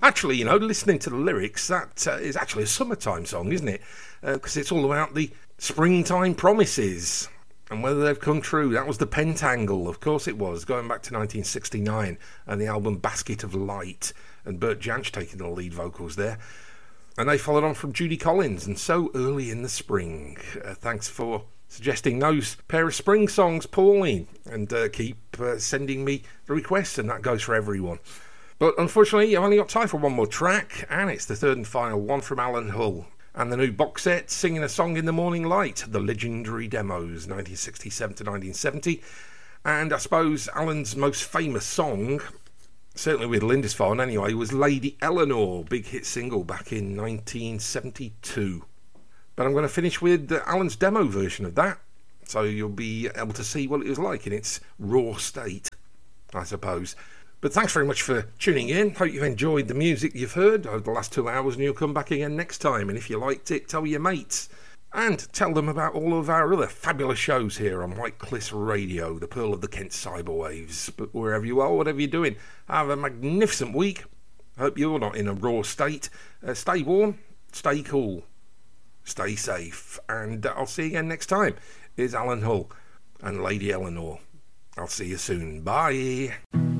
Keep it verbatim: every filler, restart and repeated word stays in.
Actually, you know, listening to the lyrics, that uh, is actually a summertime song, isn't it? Because uh, it's all about the springtime promises and whether they've come true. That was the Pentangle, of course it was, going back to nineteen sixty-nine, and the album Basket of Light, and Bert Jansch taking the lead vocals there. And they followed on from Judy Collins, and So Early in the Spring. Uh, thanks for suggesting those pair of spring songs, Pauline, and uh, keep uh, sending me the requests, and that goes for everyone. But unfortunately, I've only got time for one more track, and it's the third and final one from Alan Hull, and the new box set, Singing a Song in the Morning Light, the legendary demos, nineteen sixty-seven to nineteen seventy. And I suppose Alan's most famous song, certainly with Lindisfarne anyway, was Lady Eleanor, big hit single back in nineteen seventy-two. But I'm going to finish with Alan's demo version of that, so you'll be able to see what it was like in its raw state, I suppose. But thanks very much for tuning in. Hope you've enjoyed the music you've heard over the last two hours, and you'll come back again next time. And if you liked it, tell your mates. And tell them about all of our other fabulous shows here on White Cliffs Radio, the Pearl of the Kent Cyberwaves. But wherever you are, whatever you're doing, have a magnificent week. Hope you're not in a raw state. Uh, stay warm, stay cool, stay safe. And uh, I'll see you again next time. Here's Alan Hull and Lady Eleanor. I'll see you soon. Bye.